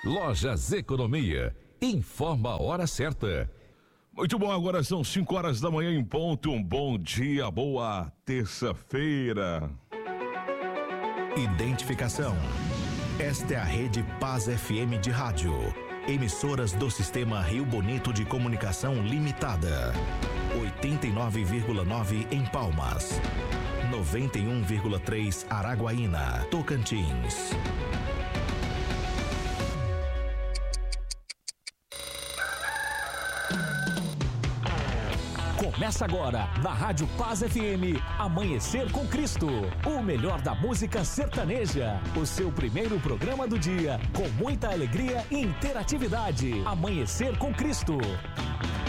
Lojas Economia. Informa a hora certa. Muito bom, agora são 5 horas da manhã em ponto. Um bom dia, boa terça-feira. Identificação. Esta é a Rede Paz FM de rádio. Emissoras do Sistema Rio Bonito de Comunicação Limitada. 89,9 em Palmas. 91,3 Araguaína, Tocantins. Começa agora, na Rádio Paz FM, Amanhecer com Cristo. O melhor da música sertaneja. O seu primeiro programa do dia, com muita alegria e interatividade. Amanhecer com Cristo.